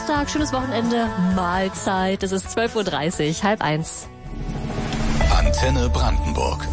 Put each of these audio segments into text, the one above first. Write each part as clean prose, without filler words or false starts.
Schönes Wochenende, Mahlzeit. Es ist 12:30 Uhr, 12:30. Antenne Brandenburg.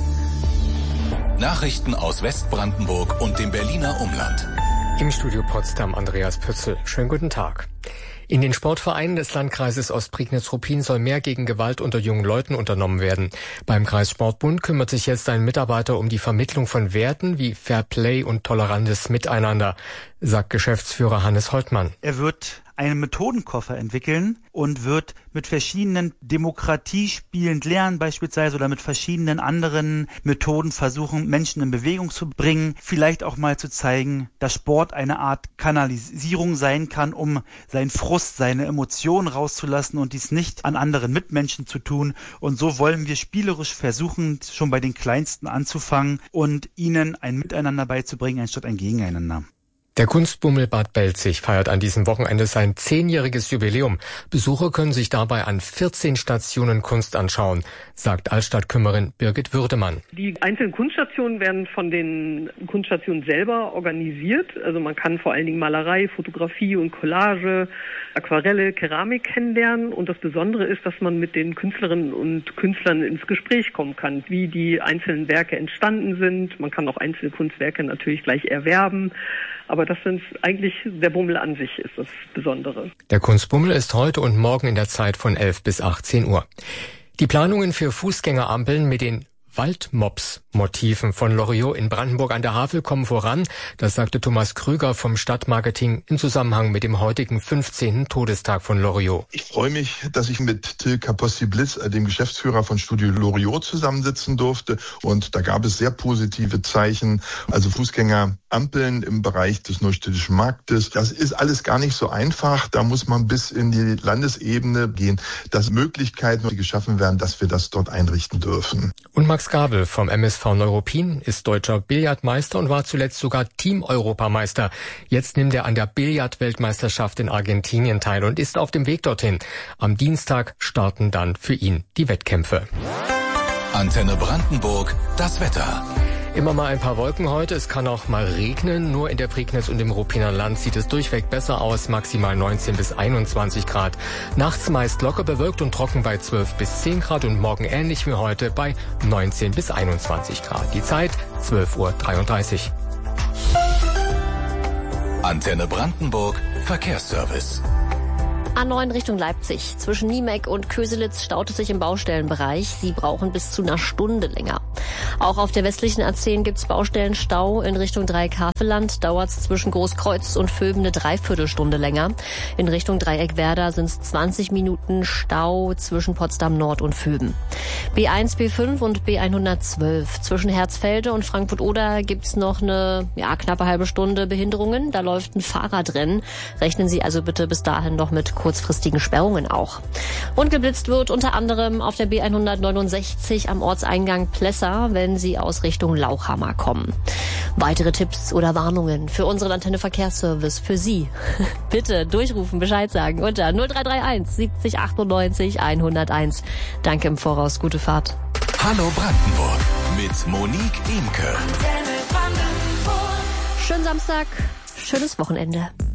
Nachrichten aus Westbrandenburg und dem Berliner Umland. Im Studio Potsdam Andreas Pützel. Schönen guten Tag. In den Sportvereinen des Landkreises Ostprignitz-Ruppin soll mehr gegen Gewalt unter jungen Leuten unternommen werden. Beim Kreissportbund kümmert sich jetzt ein Mitarbeiter um die Vermittlung von Werten wie Fairplay und tolerantes Miteinander, sagt Geschäftsführer Hannes Holtmann. Er wird einen Methodenkoffer entwickeln und wird mit verschiedenen Demokratiespielen lernen beispielsweise oder mit verschiedenen anderen Methoden versuchen, Menschen in Bewegung zu bringen. Vielleicht auch mal zu zeigen, dass Sport eine Art Kanalisierung sein kann, um seinen Frust, seine Emotionen rauszulassen und dies nicht an anderen Mitmenschen zu tun. Und so wollen wir spielerisch versuchen, schon bei den Kleinsten anzufangen und ihnen ein Miteinander beizubringen, anstatt ein Gegeneinander. Der Kunstbummel Bad Belzig feiert an diesem Wochenende sein 10-jähriges Jubiläum. Besucher können sich dabei an 14 Stationen Kunst anschauen, sagt Altstadtkümmerin Birgit Würdemann. Die einzelnen Kunststationen werden von den Kunststationen selber organisiert. Also man kann vor allen Dingen Malerei, Fotografie und Collage, Aquarelle, Keramik kennenlernen. Und das Besondere ist, dass man mit den Künstlerinnen und Künstlern ins Gespräch kommen kann, wie die einzelnen Werke entstanden sind. Man kann auch einzelne Kunstwerke natürlich gleich erwerben. Aber das sind eigentlich, der Bummel an sich ist das Besondere. Der Kunstbummel ist heute und morgen in der Zeit von 11 bis 18 Uhr. Die Planungen für Fußgängerampeln mit den Waldmops-Motiven von Loriot in Brandenburg an der Havel kommen voran. Das sagte Thomas Krüger vom Stadtmarketing im Zusammenhang mit dem heutigen 15. Todestag von Loriot. Ich freue mich, dass ich mit Till Kapossi-Bliss, dem Geschäftsführer von Studio Loriot, zusammensitzen durfte. Und da gab es sehr positive Zeichen. Also Fußgängerampeln im Bereich des Neustädtischen Marktes. Das ist alles gar nicht so einfach. Da muss man bis in die Landesebene gehen, dass Möglichkeiten geschaffen werden, dass wir das dort einrichten dürfen. Und Max Gabel vom MSV Neuruppin ist deutscher Billardmeister und war zuletzt sogar Team-Europameister. Jetzt nimmt er an der Billard-Weltmeisterschaft in Argentinien teil und ist auf dem Weg dorthin. Am Dienstag starten dann für ihn die Wettkämpfe. Antenne Brandenburg, das Wetter. Immer mal ein paar Wolken heute, es kann auch mal regnen. Nur in der Prignitz und im Ruppiner Land sieht es durchweg besser aus, maximal 19 bis 21 Grad. Nachts meist locker bewölkt und trocken bei 12 bis 10 Grad und morgen ähnlich wie heute bei 19 bis 21 Grad. Die Zeit 12:33 Uhr. Antenne Brandenburg, Verkehrsservice. A9 Richtung Leipzig. Zwischen Niemek und Köselitz staut es sich im Baustellenbereich. Sie brauchen bis zu einer Stunde länger. Auch auf der westlichen A10 gibt's Baustellenstau. In Richtung Dreieck-Havelland dauert's zwischen Großkreuz und Vöben eine Dreiviertelstunde länger. In Richtung Dreieck-Werder sind's 20 Minuten Stau zwischen Potsdam Nord und Vöben. B1, B5 und B112. Zwischen Herzfelde und Frankfurt-Oder gibt's noch eine knappe halbe Stunde Behinderungen. Da läuft ein Fahrradrennen. Rechnen Sie also bitte bis dahin noch mit kurzfristigen Sperrungen auch. Und geblitzt wird unter anderem auf der B169 am Ortseingang Plessa, wenn Sie aus Richtung Lauchhammer kommen. Weitere Tipps oder Warnungen für unseren Antenne Verkehrsservice für Sie. Bitte durchrufen, Bescheid sagen unter 0331 70 98 101. Danke im Voraus, gute Fahrt. Hallo Brandenburg mit Monique Imke. Schönen Samstag, schönes Wochenende.